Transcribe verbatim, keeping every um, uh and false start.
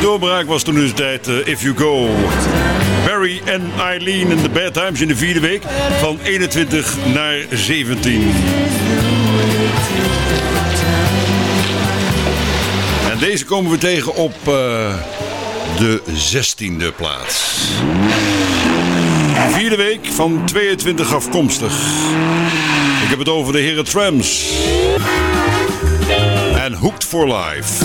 doorbraak was toen in de tijd uh, If You Go. Barry en Eileen in de Bad Times in de vierde week van eenentwintig naar zeventien. En deze komen we tegen op uh, de zestiende plaats. Vierde week van tweeëntwintig afkomstig. Ik heb het over de heren Trams. En Hooked for Life.